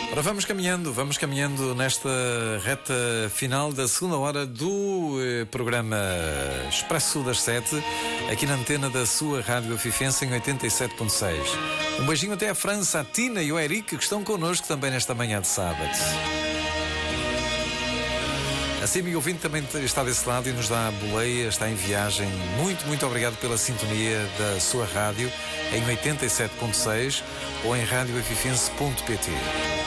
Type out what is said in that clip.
Ora, vamos caminhando nesta reta final da segunda hora do programa Expresso das 7, aqui na antena da sua Rádio Afifense em 87.6. Um beijinho até à França, à Tina e ao Eric, que estão connosco também nesta manhã de sábado. Assim, amigo ouvinte, também está desse lado e nos dá a boleia, está em viagem. Muito obrigado pela sintonia da sua rádio em 87.6 ou em radioafifense.pt.